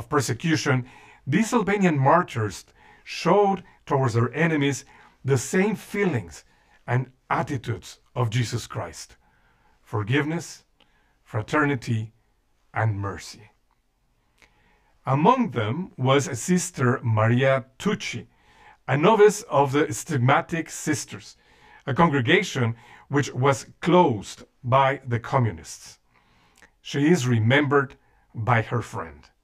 of persecution, these Albanian martyrs showed towards their enemies the same feelings and attitudes of Jesus Christ: forgiveness, fraternity, and mercy. Among them was Sister Maria Tucci, a novice of the Stigmatic Sisters, a congregation which was closed by the communists. She is remembered by her friend.